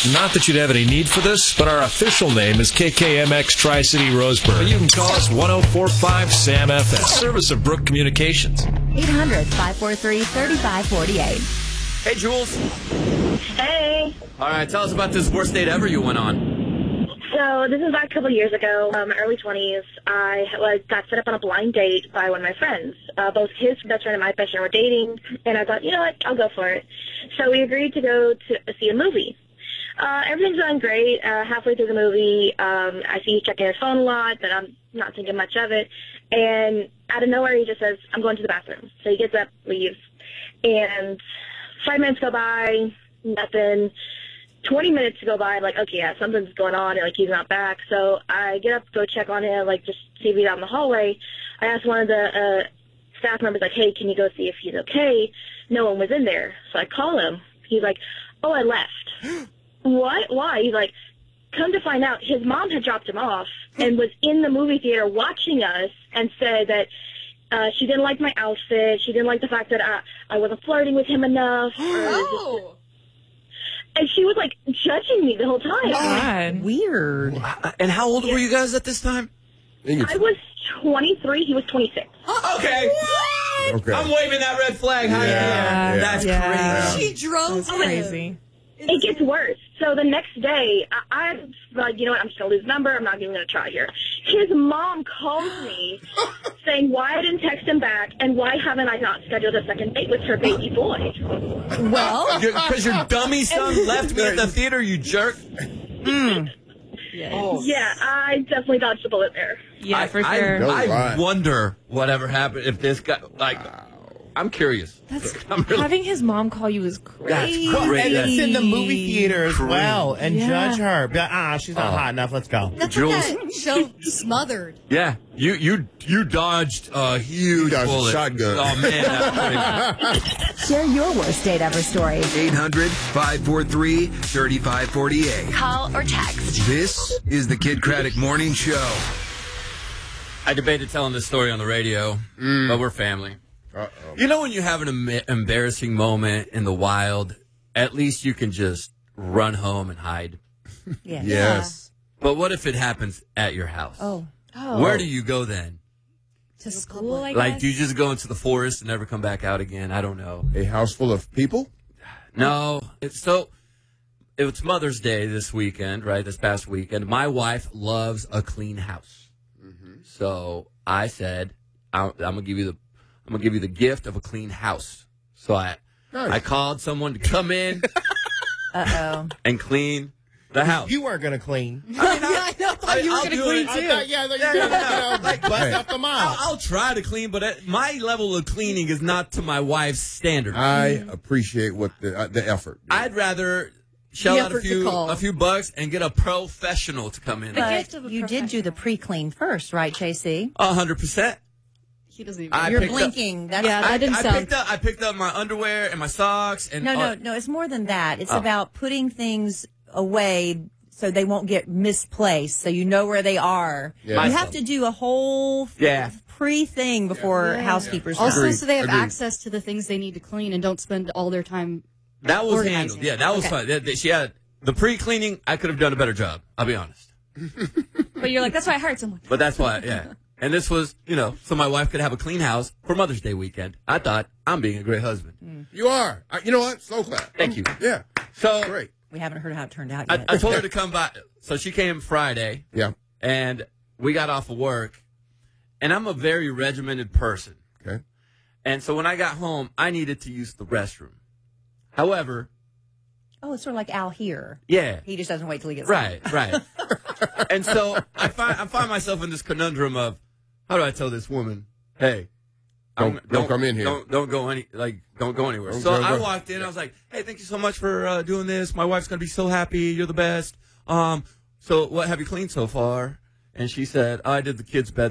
Not that you'd have any need for this, but our official name is KKMX Tri-City Roseburg. You can call us 1045-SAM-FM. Service of Brook Communications. 800-543-3548. Hey, Jules. Hey. All right, tell us about this worst date ever you went on. So this is about a couple of years ago, early 20s. I got set up on a blind date by one of my friends. Both his best friend and my best friend were dating, and I thought, you know what, I'll go for it. So we agreed to go to see a movie. Everything's going great. Halfway through the movie, I see he's checking his phone a lot, but I'm not thinking much of it. And out of nowhere, he just says, I'm going to the bathroom. So he gets up, leaves, and 5 minutes go by, nothing. 20 minutes go by, I'm like, okay, yeah, something's going on, and, like, he's not back. So I get up, go check on him, like, just see if he's out in the hallway. I asked one of the staff members, like, hey, can you go see if he's okay? No one was in there. So I call him. He's like, oh, I left. What? Why? He's like, come to find out, his mom had dropped him off and was in the movie theater watching us and said that she didn't like my outfit. She didn't like the fact that I wasn't flirting with him enough. And she was, like, judging me the whole time. God. Weird. And how old were you guys at this time? I was 23. He was 26. Okay. Okay. I'm waving that red flag. Yeah. That's crazy. She drove crazy. It gets worse. So the next day, I'm like, you know what, I'm just going to lose the number. I'm not even going to try here. His mom calls me saying why I didn't text him back and why haven't I not scheduled a second date with her baby boy. Well, Because your dummy son left me at the theater, you jerk. Yeah, I definitely dodged a bullet there. Yeah, for sure. I wonder whatever happened if this guy, like, I'm curious. Having his mom call you is crazy. That's great. And it's in the movie theater as Crazy. well, and judge her. Be like, she's not hot enough. Let's go. That's Jules. what that show Smothered. Yeah, you dodged a huge dodged a bullet. shotgun. Oh man, that's crazy. Share your worst date ever story. 800-543-3548. Call or text. This is the Kid Craddock Morning Show. I debated telling this story on the radio, but we're family. Uh-oh. You know when you have an embarrassing moment in the wild, at least you can just run home and hide. Yeah. Yes. But what if it happens at your house? Oh. Where do you go then? To school, I guess. Like, do you just go into the forest and never come back out again? I don't know. A house full of people? No. It's Mother's Day this weekend, right? This past weekend. My wife loves a clean house. Mm-hmm. So I said, I'm gonna give you the gift of a clean house. So I called someone to come in and clean the house. You weren't going to clean. I thought you were going to clean too. I thought you were going to bust up the mouth. I'll try to clean, but my level of cleaning is not to my wife's standard. I appreciate what the effort. I'd rather shell out a few bucks and get a professional to come in. But you did do the pre-clean first, right, JC? 100%. He doesn't even. You're blinking. That's that didn't sound. I picked up my underwear and my socks. And No, it's more than that. It's about putting things away so they won't get misplaced, so you know where they are. Yeah. You have to do a whole pre-thing before housekeepers Also, come. so they have Agreed. access to the things they need to clean and don't spend all their time. That was organizing. handled. Yeah, that was fun. She had the pre-cleaning. I could have done a better job. I'll be honest. But you're like, that's why I hired someone. But that's why, yeah. And this was, so my wife could have a clean house for Mother's Day weekend. I thought, I'm being a great husband. You are. You know what? So glad. Thank you. Yeah. So Great. We haven't heard how it turned out yet. I told her to come by. So she came Friday. Yeah. And we got off of work. And I'm a very regimented person. Okay. And so when I got home, I needed to use the restroom. However. Oh, it's sort of like Al here. Yeah. He just doesn't wait till he gets Right. And so I find myself in this conundrum of, how do I tell this woman, hey, Don't come in here. Don't go anywhere. Don't So go. I walked in. I was like, hey, thank you so much for doing this. My wife's gonna be so happy. You're the best. So what have you cleaned so far? And she said, I did the kids' bed.